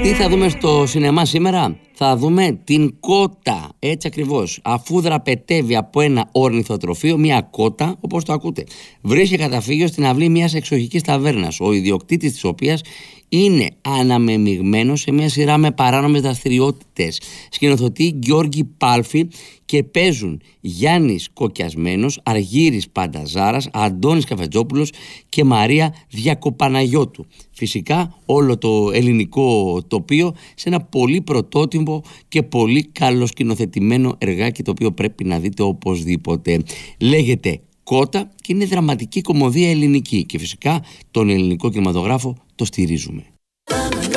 Τι θα δούμε στο σινεμά σήμερα? Θα δούμε την κότα, έτσι ακριβώς. Αφού δραπετεύει από ένα ορνηθοτροφείο, μια κότα, όπως το ακούτε, βρίσκει καταφύγιο στην αυλή μιας εξοχικής ταβέρνας, ο ιδιοκτήτης της οποίας είναι αναμεμειγμένος σε μια σειρά με παράνομες δραστηριότητες. Σκηνοθετεί Γιώργη Πάλφη και παίζουν Γιάννης Κοκιασμένος, Αργύρης Πανταζάρας, Αντώνης Καφετζόπουλος και Μαρία Διακοπαναγιώτου. Φυσικά όλο το ελληνικό τοπίο σε ένα πολύ πρωτότυπο και πολύ καλοσκηνοθετημένο εργάκι, το οποίο πρέπει να δείτε οπωσδήποτε. Λέγεται Κότα και είναι δραματική κομμωδία ελληνική και φυσικά τον ελληνικό κινηματογράφο το στηρίζουμε.